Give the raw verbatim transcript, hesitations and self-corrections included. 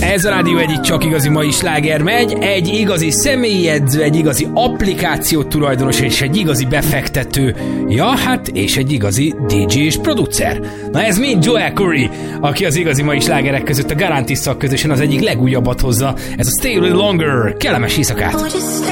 Ez a rádió egyik csak igazi mai sláger megy, egy igazi személyi edző, egy igazi applikáció tulajdonos és egy igazi befektető. Ja, hát és egy igazi dé dzsé és producer. Na ez mind Joel Corry, aki az igazi mai slágerek között a Galantis szakközösen az egyik legújabbat hozza. Ez a Stay a Little Longer. Kellemes éjszakát!